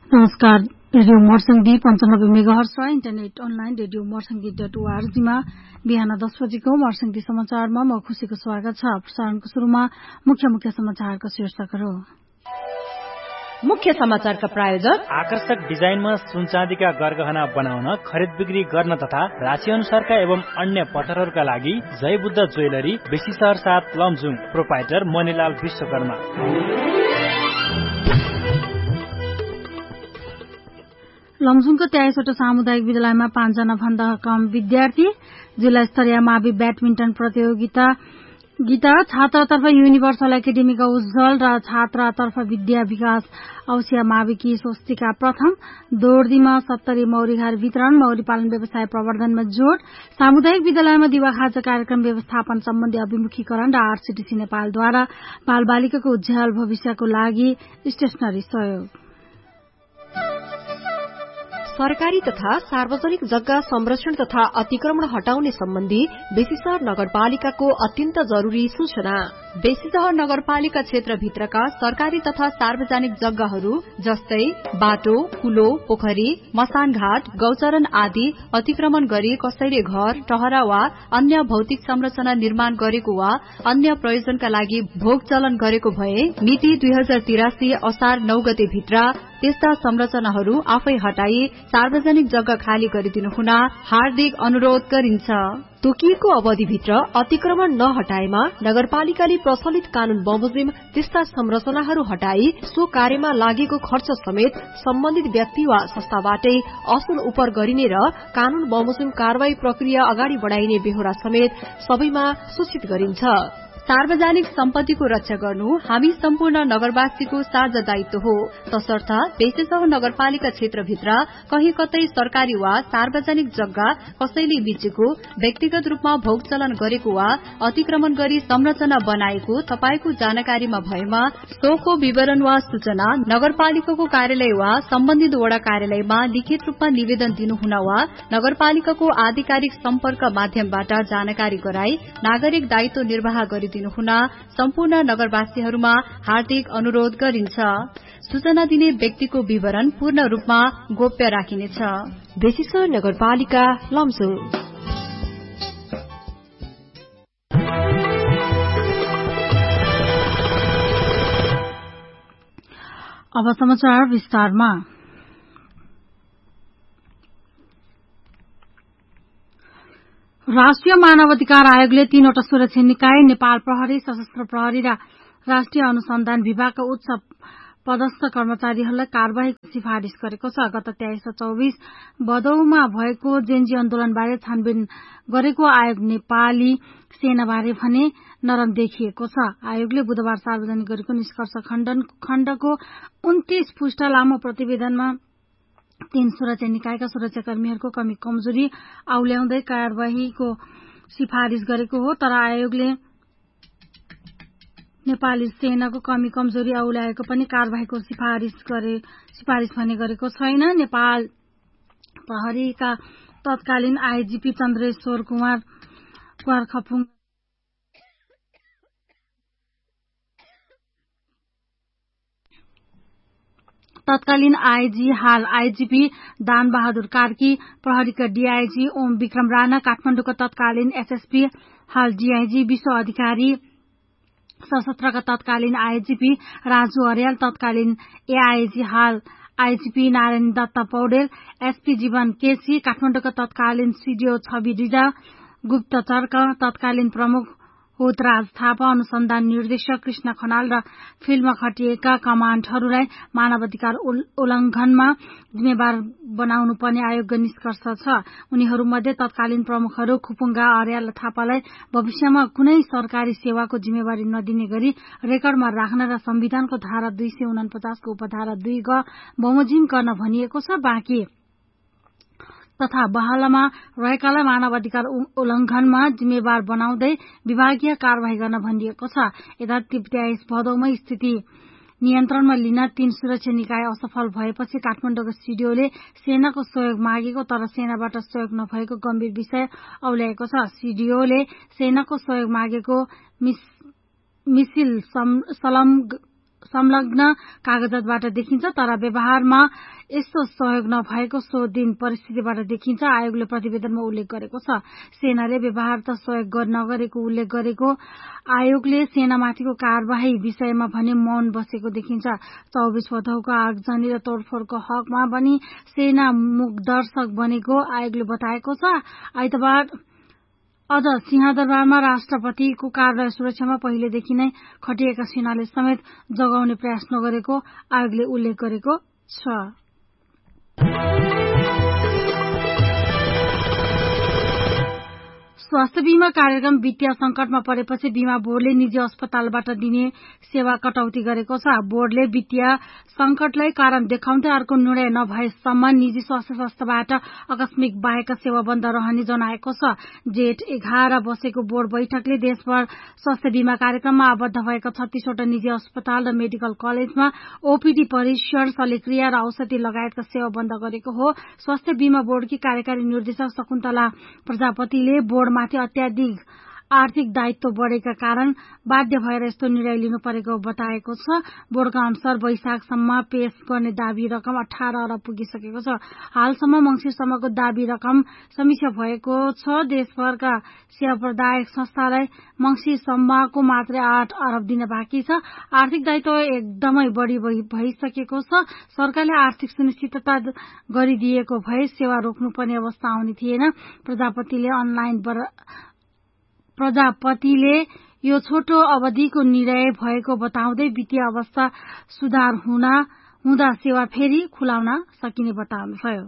नमस्कार। Radio मर्सङ्गी 95 megahertz र internet online radio मर्सङ्गी.org मा बिहान 10 बजेको मर्सङ्गी समाचारमा म खुशीको स्वागत छ। प्रसारणको शुरूमा मुख्य समाचारका शीर्षकहरू। मुख्य समाचारका प्रायोजक आकर्षक डिजाइनमा सुनचाँदीका गरगहना बनाउन, खरिद बिक्री गर्न तथा राशि अनुसारका एवं अन्य पत्थरहरूका लागि जय बुद्ध ज्वेलरी, बेसी शहर 7 लमजुङ। प्रोपाइटर मणिलाल विश्वकर्मा। लमजुङको 23वटा सामुदायिक विद्यालयमा 5 जना भन्दा कम विद्यार्थी। जिल्ला स्तरीय मावि ब्याडमिन्टन प्रतियोगिता छात्रतर्फ युनिभर्सल एकाडेमीका उज्जवल र छात्रातर्फ विद्या विकास औसिया माविकी स्वस्तिका प्रथम। दोर्दीमा 70 मौरीघार वितरण, मौरी पालन व्यवसाय प्रवर्धनमा जोड़। सामुदायिक विद्यालयमा दिवा खाजा कार्यक्रम व्यवस्थापन सम्बन्धी अभिमुखीकरण र आरसीटीसी नेपालद्वारा बाल बालिकाको उज्जवल भविष्यको लागि स्टेशनरी सहयोग। सरकारी तथा सार्वजनिक जग्गा संरक्षण तथा अतिक्रमण हटाउने सम्बन्धी बेसीशहर नगरपालिकाको अत्यन्त जरूरी सूचना। बेसीशहर नगरपालिका क्षेत्रभित्रका सरकारी तथा सार्वजनिक जग्गाहरू जस्तै बाटो, कुलो, पोखरी, मसानघाट, गौचरण आदि अतिक्रमण गरी कसैले घर, टहरा वा अन्य भौतिक संरचना निर्माण गरेको वा अन्य प्रयोजनका लागि भोग चलन गरेको भए मिति 2083 असार 9 गते भित्र त्यस्ता संरचनाहरू आफै हटाई सार्वजनिक जग्गा खाली गरिदिनु हुन हार्दिक अनुरोध गरिन्छ। तोकिएको अवधिभित्र अतिक्रमण नहटाएमा नगरपालिकाले प्रचलित कानून बमोजिम त्यस्ता संरचनाहरू हटाई सो कार्यमा लागेको खर्च समेत सम्बन्धित व्यक्ति वा संस्थाबाटै असुल उपर गरिने र कानून बमोजिम कारवाही प्रक्रिया अगाडि बढ़ाइने बेहोरा समेत सबैमा सूचित गरिन्छ। सार्वजनिक सम्पत्तिको रक्षा गर्नु हामी सम्पूर्ण नगरवासीको साझा दायित्व हो। तसर्थ बेसीशहर नगरपालिका क्षेत्रभित्र कहीँ कतै सरकारी वा सार्वजनिक जग्गा कसैले बेचेको, व्यक्तिगत रूपमा भोग चलन गरेको वा अतिक्रमण गरी संरचना बनाएको तपाईको जानकारीमा भएमा सोको विवरण वा सूचना नगरपालिकाको कार्यालय वा सम्बन्धित वडा कार्यालयमा लिखित रूपमा निवेदन दिनुहुन वा नगरपालिकाको आधिकारिक सम्पर्क माध्यमबाट जानकारी गराई नागरिक दायित्व निर्वाह गरिदिनु हुन सम्पूर्ण नगरवासीहरूमा हार्दिक अनुरोध गरिन्छ। सूचना दिने व्यक्तिको विवरण पूर्ण रूपमा गोप्य राखिनेछ। बेसीशहर नगरपालिका लमजुङ। अब समाचार विस्तारमा। राष्ट्रिय मानवाधिकार आयोगले 3वटा सुरक्षा निकाय, नेपाल प्रहरी, सशस्त्र प्रहरी र राष्ट्रिय अनुसन्धान विभागका उच्च पदस्थ कर्मचारीहरूलाई कार्यवाहीको सिफारिश गरेको छ। गत 2324 भदौमा भएको जेन्जी आन्दोलनबारे छानबिन गरेको आयोग नेपाली सेनाबारे भने नरम देखिएको छ। आयोगले बुधबार सार्वजनिक गरेको निष्कर्ष खण्डको 29 पृष्ठ लामो प्रतिवेदनमा 3 सुरक्षा निकायका सुरक्षाकर्मीहरूको कमी कमजोरी औल्याउँदै कार्यवाहीको सिफारिश गरेको हो। तर आयोगले नेपाली सेनाको कमी कमजोरी औल्याएको पनि कार्यवाहीको सिफारिश भने गरेको छैन। नेपाल प्रहरीका तत्कालीन आईजीपी चन्द्रेश्वर कुमार खपुङ तत्कालीन आईजी हाल आईजीपी दान बहादुर कार्की, प्रहरीका डीआईजी ओम विक्रम राणा, काठमाडौँका तत्कालीन एसएसपी हाल डीआईजी विश्व अधिकारी, सशस्त्रका तत्कालीन आईजीपी राजु अर्याल, तत्कालीन एआईजी हाल आईजीपी नारायण दत्त पौडेल, एसपी जीवन केसी, काठमाडौँका तत्कालीन सीडीओ छवि रिजा, गुप्तचरका तत्कालीन प्रमुख होतराज थापा, अनुसन्धान निर्देशक कृष्ण खनाल र फिल्डमा खटिएका कमाण्डरहरूलाई मानवाधिकार उल्लंघनमा जिम्मेवार बनाउनु पर्ने आयोगको निष्कर्ष छ। उनीहरूमध्ये तत्कालीन प्रमुखहरू खुपुङ्गा, अर्याल र थापालाई भविष्यमा कुनै सरकारी सेवाको जिम्मेवारी नदिने गरी रेकर्डमा राख्न र संविधानको धारा 249 को उपधारा 2 ग बमोजिम गर्न भनिएको छ। बाँकी तथा बहालमा रहेकालाई मानवाधिकार उल्लंघनमा जिम्मेवार बनाउँदै विभागीय कार्यवाही गर्न भनिएको छ। यता 23 भदौमा स्थिति नियन्त्रणमा लिन 3 सुरक्षा निकाय असफल भएपछि काठमाडौँको सीडीओले सेनाको सहयोग मागेको तर सेनाबाट सहयोग नभएको गम्भीर विषय औल्याएको छ। सीडीओले सेनाको सहयोग मागेको मिसिल संलग्न कागजातबाट देखिन्छ, तर व्यवहारमा यस्तो सहयोग नभएको सो दिन परिस्थितिबाट देखिन्छ, आयोगले प्रतिवेदनमा उल्लेख गरेको छ। सेनाले व्यवहार त सहयोग नगरेको उल्लेख गरेको आयोगले सेनामाथिको कार्यवाही विषयमा भने मौन बसेको देखिन्छ। 24 भदौको आगजनी र तोडफोडको हकमा पनि सेना मुखदर्शक बनेको आयोगले बताएको छ। आइतबार अझ सिंहदरबारमा राष्ट्रपतिको कार्यालय सुरक्षामा पहिलेदेखि नै खटिएका सेनाले समेत जगाउने प्रयास नगरेको आयोगले उल्लेख गरेको छ। स्वास्थ्य बीमा कार्यक्रम वित्तीय संकटमा परेपछि बीमा बोर्डले निजी अस्पतालबाट दिने सेवा कटौती गरेको छ। बोर्डले वित्तीय संकटलाई कारण देखाउँदै अर्को निर्णय नभएसम्म निजी स्वास्थ्य संस्थाबाट आकस्मिक बाहेक सेवा बन्द रहने जनाएको छ। जेठ 11 बसेको बोर्ड बैठकले देशभर स्वास्थ्य बीमा कार्यक्रममा आबद्ध भएका 36वटा निजी अस्पताल र मेडिकल कलेजमा ओपीडी परीक्षण, शल्यक्रिया र औषधि लगायतका सेवा बन्द गरेको हो। स्वास्थ्य बीमा बोर्डकी कार्यकारी निर्देशक शकुन्तला प्रजापतिले बोर्डमाथि अत्याधिक आर्थिक दायित्व बढ़ेका कारण बाध्य भएर यस्तो निर्णय लिनु परेको बताएको छ। बोर्डका अनुसार वैशाखसम्म पेश गर्ने दाबी रकम 18 अरब पुगिसकेको छ। हालसम्म मंसिरसम्मको दाबी रकम समीक्षा भएको छ। देशभरका सेवा प्रदायक संस्थालाई मंसिरसम्मको मात्रै 8 अरब दिन बाँकी छ। आर्थिक दायित्व एकदमै बढ़ी भइसकेको छ। सरकारले आर्थिक सुनिश्चितता गरिदिएको भए सेवा रोक्नुपर्ने अवस्था आउने थिएन। प्रजापतिले यो छोटो अवधिको निर्णय भएको बताउँदै वित्तीय अवस्था सुधार हुँदा सेवा फेरि खुलाउन सकिने बताउनुभयो।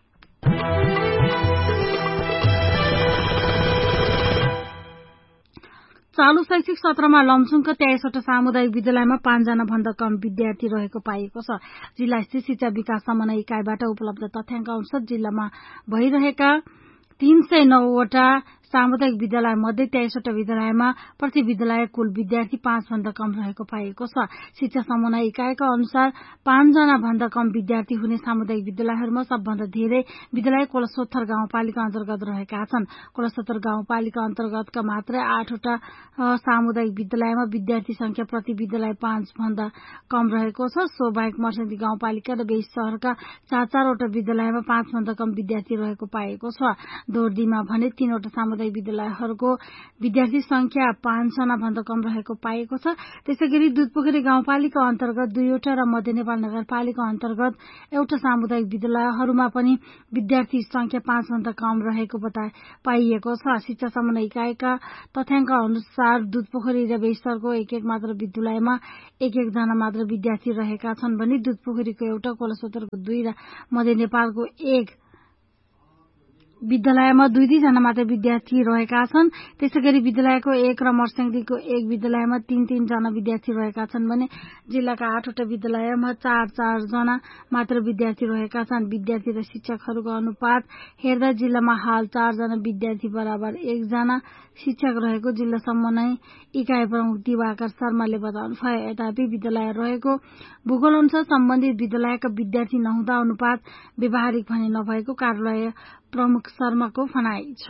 चालू शैक्षिक सत्रमा लमजुङका 23वटा सामुदायिक विद्यालयमा 5 जना भन्दा कम विद्यार्थी रहेको पाइएको छ। जिल्ला स्थित शिक्षा विकास समन्वय इकाइबाट उपलब्ध तथ्याङ्क अनुसार जिल्लामा भइरहेका 309वटा सामुदायिक विद्यालय मध्ये 23वटा विद्यालयमा प्रति विद्यालय कुल विद्यार्थी 5 भन्दा कम रहेको पाइएको छ। शिक्षा समन्वय इकाइका अनुसार 5 जना भन्दा कम विद्यार्थी हुने सामुदायिक विद्यालयहरूमा सबभन्दा धेरै विद्यालय कोलसोत्तर गाउँपालिका अन्तर्गत रहेका छन्। कोलसोत्तर गाउँपालिका अन्तर्गतका मात्रै 8वटा सामुदायिक विद्यालयमा विद्यार्थी संख्या प्रति विद्यालय 5 भन्दा कम रहेको छ। सो बाहेक मर्सेन्दी गाउँपालिका र बेइस शहरका 4-4वटा विद्यालयमा 5 भन्दा कम विद्यार्थी रहेको पाइएको छ। दोर्दीमा भने 3वटा सामुदायिक विद्यालयहरूको विद्यार्थी संख्या 5 जना भन्दा कम रहेको पाइएको छ। त्यसैगरी दुधपोखरी गाउँपालिका अन्तर्गत 2वटा र मध्य नेपाल नगरपालिका अन्तर्गत 1वटा सामुदायिक विद्यालयहरूमा पनि विद्यार्थी संख्या 5 भन्दा कम रहेको पाइएको छ। शिक्षा समन्वय इकाइका तथ्याङ्क अनुसार दुधपोखरी र बेइसरको 1-1 मात्र विद्यालयमा 1-1 जना मात्र विद्यार्थी रहेका छन् भने दुधपोखरीको 1, कोलसोत्तरको 2 र मध्य नेपालको 1 विद्यालयमा 2-2 जना मात्र विद्यार्थी रहेका छन्। त्यसैगरी विद्यालयको 1 र मर्स्याङदीको 1 विद्यालयमा 3-3 जना विद्यार्थी रहेका छन् भने जिल्लाका 8वटा विद्यालयमा 4-4 जना मात्र विद्यार्थी रहेका छन्। विद्यार्थी र शिक्षकहरूको अनुपात हेर्दा जिल्लामा हाल 4 जना विद्यार्थी बराबर 1 जना शिक्षक रहेको जिल्ला समन्वय इकाइ प्रमुख दिवाकर शर्माले बताउनुभयो। यद्यपि विद्यालय रहेको भूगोल अनुसार सम्बन्धित विद्यालयका विद्यार्थी नहुँदा अनुपात व्यावहारिक भने नभएको कार्यालय प्रमुख शर्माको भनाइ छ।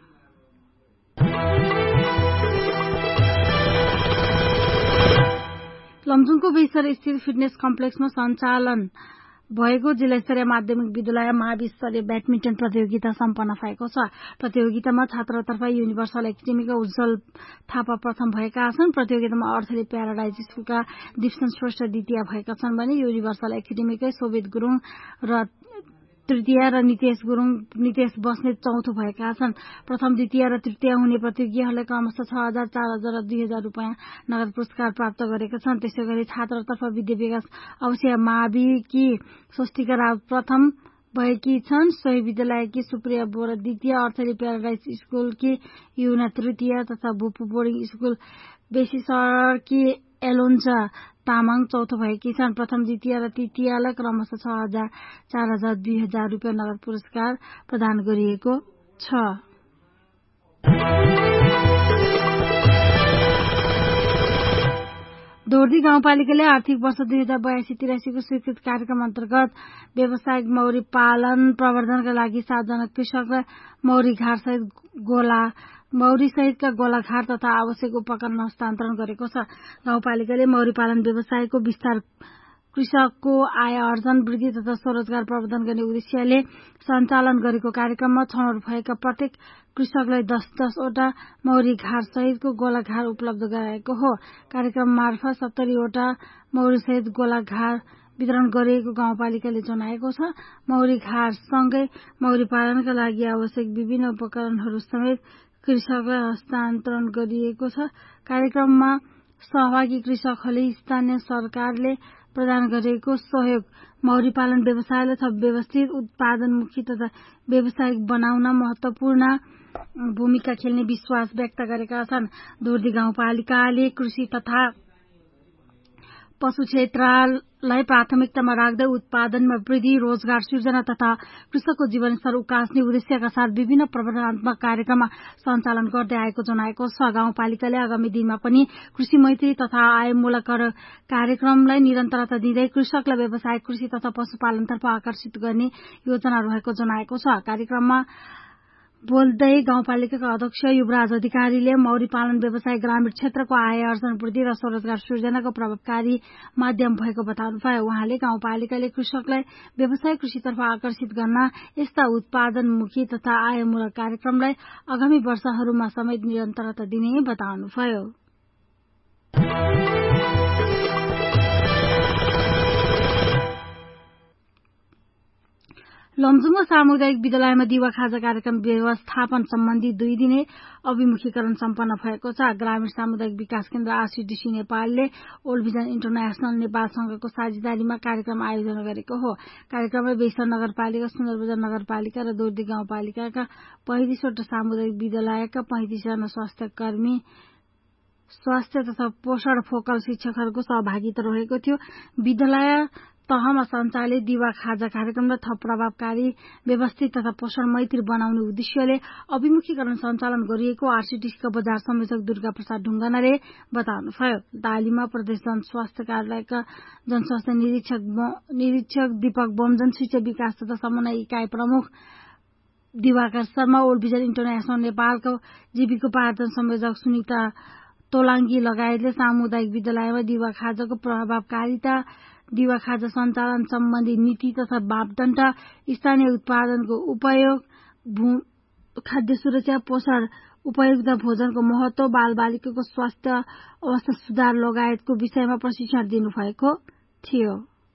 लमजुङको बेइसर स्थित फिटनेस कम्प्लेक्समा सञ्चालन भएको जिल्ला स्तरीय माध्यमिक विद्यालय महाविस्तरीय ब्याडमिन्टन प्रतियोगिता सम्पन्न भएको छ। प्रतियोगितामा छात्रतर्फ युनिभर्सल एकाडेमीका उज्जवल थापा प्रथम भएका छन्। प्रतियोगितामा अर्थली प्याराडाइज स्कुलका दिप्सन श्रेष्ठ द्वितीय भएका छन् भने युनिभर्सल एकाडेमीकै शोभित गुरुङ र तृतीय र नितेश बस्नेत चौथो भएका छन्। प्रथम, द्वितीय र तृतीय हुने प्रतियोगीहरूले क्रमशः 6,000, 4,000 र 2,000 रुपियाँ नगद पुरस्कार प्राप्त गरेका छन्। त्यसैगरी छात्रतर्फ विद्या विकास अवश्य माविकी स्वस्तिका राउत प्रथम भएकी छन्। सोही विद्यालयकी सुप्रिया बोरा द्वितीय, अर्थली प्याराडाइज स्कुलकी युना तृतीय तथा बुपु बोर्डिङ स्कुल बेसिसरकी एलोन्जा तामाङ चौथो भएकी छन्। प्रथम, द्वितीय र तृतीयलाई क्रमशः 6,000, 4,000, 2,000 रुपियाँ नगद पुरस्कार प्रदान गरिएको छ। दोर्दी गाउँपालिकाले आर्थिक वर्ष 2082-83 को स्वीकृत कार्यक्रम अन्तर्गत व्यावसायिक मौरी पालन प्रवर्धनका लागि 7 जना कृषकलाई मौरी सहितका गोलाघार तथा आवश्यक उपकरण हस्तान्तरण गरेको छ। गाउँपालिकाले मौरी पालन व्यवसायको विस्तार, कृषकको आय अर्जन वृद्धि तथा स्वरोजगार प्रवर्धन गर्ने उद्देश्यले सञ्चालन गरेको कार्यक्रममा छनौट भएका प्रत्येक कृषकलाई 10-10 वटा मौरी घार सहितको गोलाघार उपलब्ध गराएको हो। कार्यक्रम मार्फत 70 वटा मौरी सहित गोलाघार वितरण गरिएको गाउँपालिकाले जनाएको छ। मौरी घार सँगै मौरी पालनका लागि आवश्यक विभिन्न उपकरणहरू समेत कृषकलाई हस्तान्तरण गरिएको छ। कार्यक्रममा सहभागी कृषकहरूले स्थानीय सरकारले प्रदान गरेको सहयोग मौरी पालन व्यवसायलाई थप व्यवस्थित, उत्पादनमुखी तथा व्यावसायिक बनाउन महत्वपूर्ण भूमिका खेल्ने विश्वास व्यक्त गरेका छन्। दोर्दी गाउँपालिकाले कृषि तथा पशु क्षेत्रलाई प्राथमिकतामा राख्दै उत्पादनमा वृद्धि, रोजगार सृजना तथा कृषकको जीवनस्तर उकास्ने उद्देश्यका साथ विभिन्न प्रवर्धनात्मक कार्यक्रम सञ्चालन गर्दै आएको जनाएको छ। गाउँपालिकाले आगामी दिनमा पनि कृषि मैत्री तथा आयमूलक कार्यक्रमलाई निरन्तरता दिँदै कृषकलाई व्यावसायिक कृषि तथा पशुपालनतर्फ आकर्षित गर्ने योजना रहेको जनाएको छ। कार्यक्रममा बोल्दै गाउँपालिकाका अध्यक्ष युवराज अधिकारीले मौरी पालन व्यवसाय ग्रामीण क्षेत्रको आय अर्जन वृद्धि र स्वरोजगार सृजनाको प्रभावकारी माध्यम भएको बताउनुभयो। उहाँले गाउँपालिकाले कृषकलाई व्यावसायिक कृषितर्फ आकर्षित गर्न यस्ता उत्पादनमुखी तथा आयमूलक कार्यक्रमलाई आगामी वर्षहरूमा समेत निरन्तरता दिने बताउनुभयो। लमजुङ सामुदायिक विद्यालयमा दिवा खाजा कार्यक्रम व्यवस्थापन सम्बन्धी 2 दिने अभिमुखीकरण सम्पन्न भएको छ। ग्रामीण सामुदायिक विकास केन्द्र आरसीडीसी नेपालले ओल्ड भिजन इन्टरनेशनल नेपाल संघको साझेदारीमा कार्यक्रम आयोजना गरेको हो। कार्यक्रममा बेइसर नगरपालिका, सुन्दरबजार नगरपालिका र दोर्दी गाउँपालिकाका 35 वटा सामुदायिक विद्यालयका 35 जना स्वास्थ्यकर्मी, स्वास्थ्य तथा पोषण फोकल शिक्षकहरूको सहभागिता रहेको थियो। विद्यालय तहमा सञ्चालित दिवा खाजा कार्यक्रमलाई थप प्रभावकारी, व्यवस्थित तथा पोषण मैत्री बनाउने उद्देश्यले अभिमुखीकरण सञ्चालन गरिएको आरसीडीसीका बजार संयोजक दुर्गा प्रसाद ढुङ्गानाले बताउनुभयो। तालिममा प्रदेश जनस्वास्थ्य कार्यालयका जनस्वास्थ्य निरीक्षक दीपक बोमजन, शिक्षा विकास तथा समन्वय इकाइ प्रमुख Diwakar Sharma, old vision international नेपालको जीविकोपार्जन संयोजक सुनिता तोलाङ्गी लगायतले सामुदायिक विद्यालयमा दिवा खाजाको प्रभावकारिता, दिवा खाजा सञ्चालन सम्बन्धी नीति तथा मापदण्ड, स्थानीय उत्पादनको उपयोग, खाद्य सुरक्षा, पोषण, उपयुक्त भोजनको महत्व, बालबालिकाको स्वास्थ्य अवस्था सुधार लगायतको विषयमा प्रशिक्षण दिनुभएको थियो।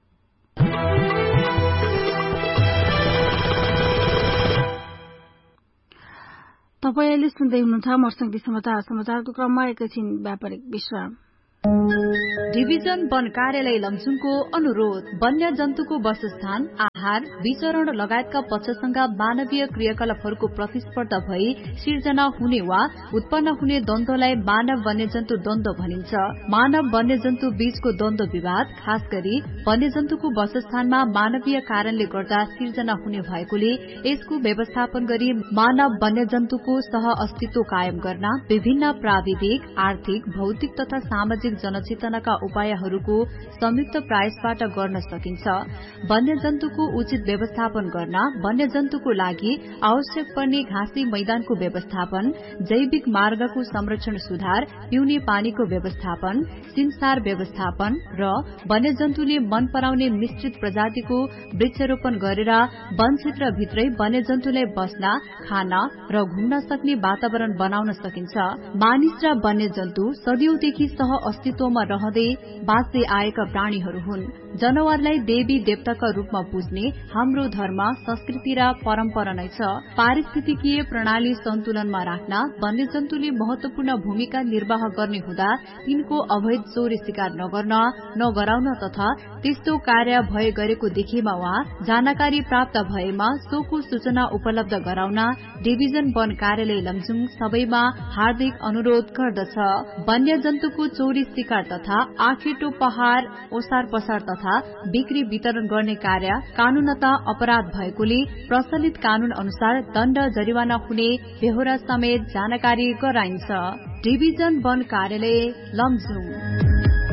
तपाईँ अहिले सुन्दै हुनुहुन्छ मर्सङदी समाचार। समाचारको क्रममा एकैछिन व्यापारिक विश्राम। डिभिजन वन कार्यालय लमजुङको अनुरोध, वन्य जन्तुको वासस्थान, आहार, विचरण लगायतका पक्षसँग मानवीय क्रियाकलापहरूको प्रतिस्पर्धा भई सिर्जना हुने वा उत्पन्न हुने द्वन्द्वलाई मानव वन्यजन्तु द्वन्द्व भनिन्छ। मानव वन्यजन्तु बीचको द्वन्द्व विवाद खास गरी वन्यजन्तुको वासस्थानमा मानवीय कारणले गर्दा सिर्जना हुने भएकोले यसको व्यवस्थापन गरी मानव वन्यजन्तुको सह अस्तित्व कायम गर्न विभिन्न प्राविधिक, आर्थिक, भौतिक तथा सामाजिक जनचेतनाका उपायहरूको संयुक्त प्रयासबाट गर्न सकिन्छ। वन्यजन्तुको उचित व्यवस्थापन गर्न वन्यजन्तुको लागि आवश्यक पर्ने घाँसी मैदानको व्यवस्थापन, जैविक मार्गको संरक्षण सुधार, पिउने पानीको व्यवस्थापन, सिमसार व्यवस्थापन र वन्यजन्तुले मन पराउने मिश्रित प्रजातिको वृक्षारोपण गरेर वन क्षेत्रभित्रै वन्यजन्तुलाई बस्न, खान र घुम्न सक्ने वातावरण बनाउन सकिन्छ। मानिस र वन्यजन्तु सदियौंदेखि सह अस्तित्वमा रहँदै बाँच्दै आएका प्राणीहरू हुन्। जनावरलाई देवी देवताका रूपमा पूज्ने हाम्रो धर्म, संस्कृति र परम्परा नै छ। पारिस्थितिकीय प्रणाली सन्तुलनमा राख्न वन्यजन्तुले महत्वपूर्ण भूमिका निर्वाह गर्ने हुँदा तिनको अवैध चोरी शिकार नगर्न, नगराउन तथा त्यस्तो कार्य भए गरेको देखेमा वा जानकारी प्राप्त भएमा सोको सूचना उपलब्ध गराउन डिभिजन वन कार्यालय लमजुङ सबैमा हार्दिक अनुरोध गर्दछ। वन्यजन्तुको चोरी शिकार तथा आखेटो पहाड़, ओसार पसार तथा बिक्री वितरण गर्ने कार्य कानूनत अपराध भएकोले प्रचलित कानून अनुसार दण्ड जरिवाना हुने बेहोरा समेत जानकारी गराइन्छ। डिभिजन वन कार्यालय लमजुङ।